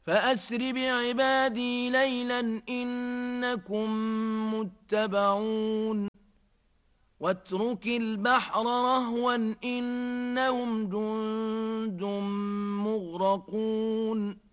فأسر بعبادي ليلا إنكم متبعون واترك البحر رهوا إنهم جند مغرقون